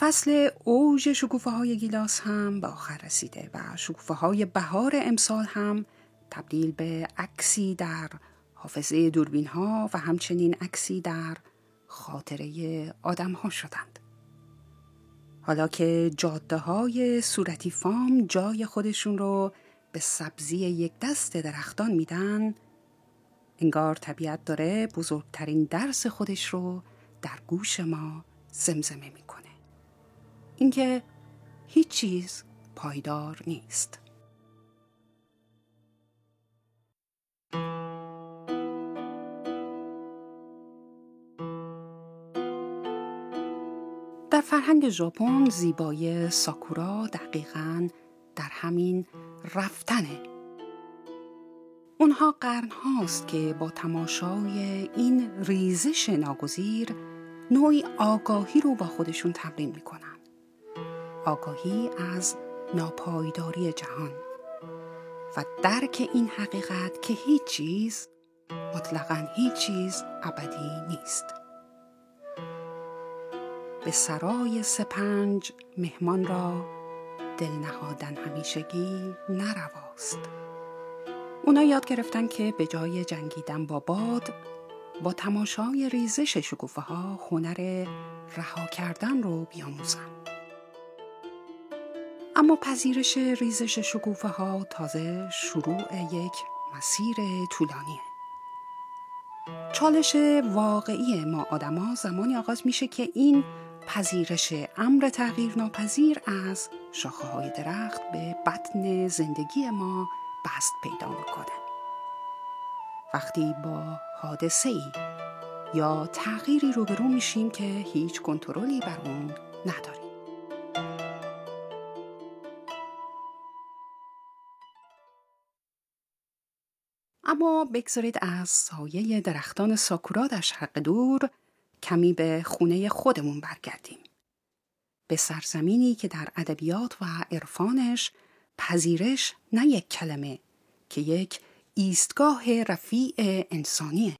فصل اوج شکوفه‌های گیلاس هم به آخر رسیده و شکوفه‌های بهار امسال هم تبدیل به عکسی در حافظه دوربین‌ها و همچنین عکسی در خاطره آدم‌ها شدند. حالا که جاده‌های صورتی فام جای خودشون رو به سبزی یک دست درختان میدن، انگار طبیعت داره بزرگترین درس خودش رو در گوش ما زمزمه میکنه. اینکه هیچ چیز پایدار نیست. در فرهنگ ژاپن زیبایی ساکورا دقیقاً در همین رفتنه. اونها قرن‌هاست که با تماشای این ریزش ناگزیر نوعی آگاهی رو با خودشون تمرین میکنن. آگاهی از ناپایداری جهان و درک این حقیقت که هیچ چیز، مطلقاً هیچ چیز ابدی نیست. به سرای سپنج مهمان را دل نهادن همیشگی نرواست. اونا یاد گرفتن که به جای جنگیدن با باد، با تماشای ریزش شکوفه ها هنر رها کردن رو بیاموزن. اما پذیرش ریزش شکوفه ها تازه شروع یک مسیر طولانیه. چالش واقعی ما آدما زمانی آغاز میشه که این پذیرش امر تغییر ناپذیر از شاخه های درخت به بطن زندگی ما بست پیدا میکنه. وقتی با حادثه‌ای یا تغییری روبرو میشیم که هیچ کنترلی بر اون نداریم. اما بگذارید از سایه درختان ساکورا در شرق دور کمی به خونه خودمون برگردیم. به سرزمینی که در ادبیات و عرفانش پذیرش نه یک کلمه که یک ایستگاه رفیع انسانیه.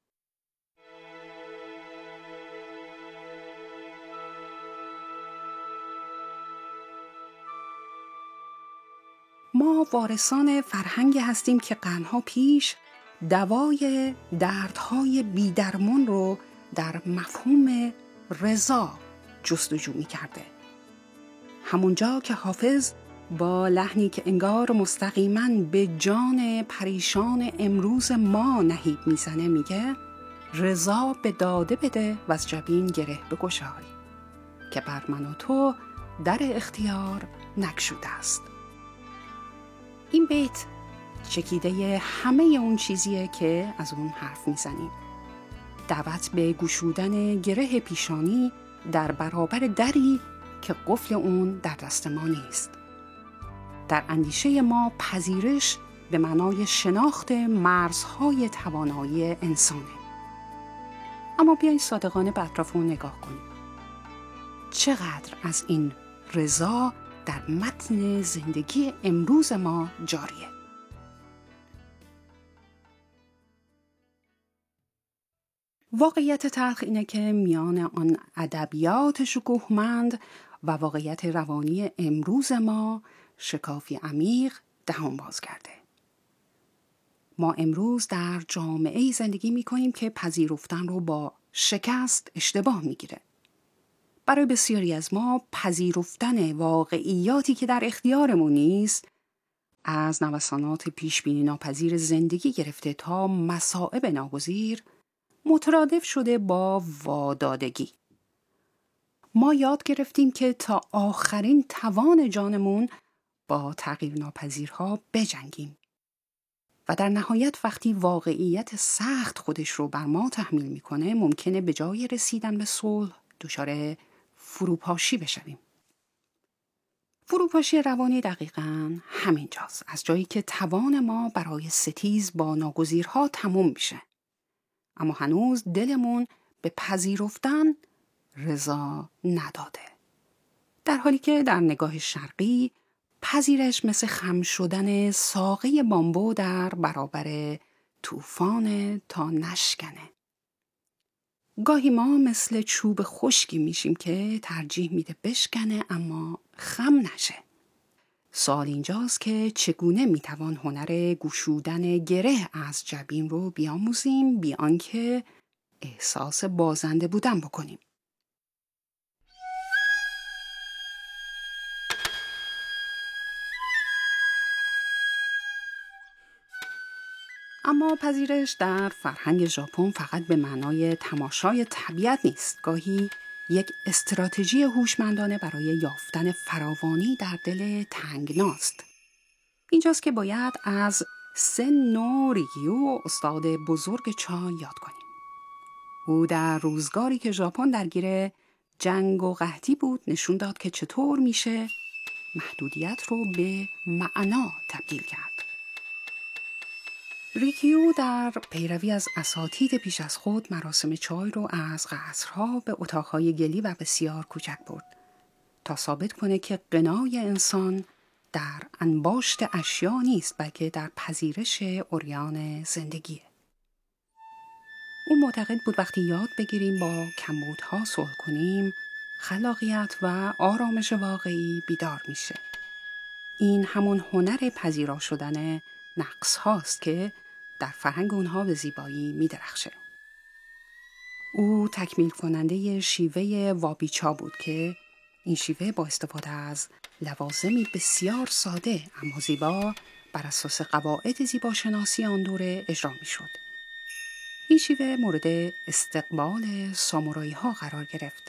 ما وارثان فرهنگی هستیم که قرنها پیش دوای دردهای بی‌درمان رو در مفهوم رضا جستجو می‌کرده. همونجا که حافظ با لحنی که انگار مستقیماً به جان پریشان امروز ما نهیب میزنه میگه رضا به داده بده و از جبین گره بگشای که بر من و تو در اختیار نگشوده است. این بیت چکیده همه اون چیزیه که از اون حرف میزنیم. دعوت به گشودن گره پیشانی در برابر دری که قفل اون در دست ما نیست. در اندیشه ما پذیرش به معنای شناخت مرزهای توانایی انسانه. اما بیایید صادقانه به اطرافمون نگاه کنیم. چقدر از این رضا در متن زندگی امروز ما جاریه؟ واقعیت تلخ اینه که میان آن ادبیات شکوهمند و واقعیت روانی امروز ما شکافی عمیق دهان باز کرده. ما امروز در جامعه‌ای زندگی می‌کنیم که پذیرفتن رو با شکست اشتباه می‌گیره. برای بسیاری از ما پذیرفتن واقعیاتی که در اختیارمون نیست، از نوسانات پیشبینی ناپذیر زندگی گرفته تا مصائب ناگزیر، مترادف شده با وادادگی. ما یاد گرفتیم که تا آخرین توان جانمون با تغییر ناپذیرها بجنگیم و در نهایت وقتی واقعیت سخت خودش رو بر ما تحمیل میکنه ممکنه به جای رسیدن به صلح دچار فروپاشی بشویم. فروپاشی روانی دقیقاً همینجاست، از جایی که توان ما برای ستیز با ناگزیرها تموم میشه. اما هنوز دلمون به پذیرفتن رضا نداده. در حالی که در نگاه شرقی پذیرش مثل خم شدن ساقه بامبو در برابر طوفان تا نشکنه. گاهی ما مثل چوب خشکی میشیم که ترجیح میده بشکنه اما خم نشه. سوال اینجاست که چگونه میتوان هنر گشودن گره از جبین رو بیاموزیم بی آنکه احساس بازنده بودن بکنیم. اما پذیرش در فرهنگ ژاپن فقط به معنای تماشای طبیعت نیست. گاهی یک استراتژی هوشمندانه برای یافتن فراوانی در دل تنگناست. اینجاست که باید از سنو ریگیو، استاد بزرگ چای، یاد کنیم. او در روزگاری که ژاپن درگیر جنگ و قحطی بود نشون داد که چطور میشه محدودیت رو به معنا تبدیل کرد. ریکیو در پیروی از اساتید پیش از خود مراسم چای رو از قصرها به اتاقهای گلی و بسیار کوچک برد تا ثابت کنه که غنای انسان در انباشت اشیا نیست بلکه در پذیرش عریان زندگیه. او معتقد بود وقتی یاد بگیریم با کمبودها صلح کنیم خلاقیت و آرامش واقعی بیدار میشه. این همون هنر پذیرا شدن نقص هاست که در فرهنگ اونها به زیبایی می درخشه. او تکمیل کننده شیوه وابیچا بود که این شیوه با استفاده از لوازمی بسیار ساده اما زیبا بر اساس قواعد زیباشناسی آن دوره اجرا می شد. این شیوه مورد استقبال سامورایی ها قرار گرفت.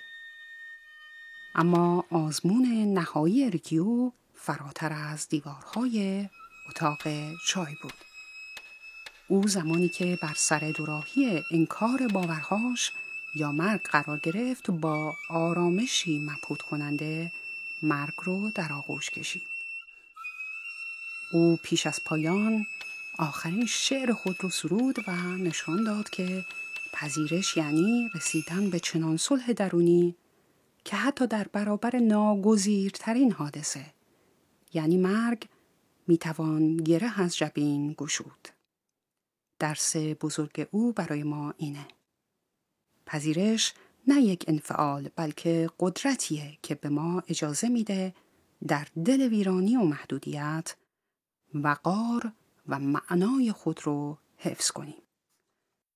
اما آزمون نهایی ریکیو فراتر از دیوارهای اتاق چای بود. او زمانی که بر سر دوراهی انکار باورهاش یا مرگ قرار گرفت با آرامشی مبهوت کننده مرگ رو در آغوش کشید. او پیش از پایان آخرین شعر خود رو سرود و نشان داد که پذیرش یعنی رسیدن به چنان صلح درونی که حتی در برابر ناگزیرترین حادثه یعنی مرگ میتوان گره از جبین گشود. درس بزرگ او برای ما اینه: پذیرش نه یک انفعال بلکه قدرتیه که به ما اجازه میده در دل ویرانی و محدودیت وقار و معنای خود رو حفظ کنیم.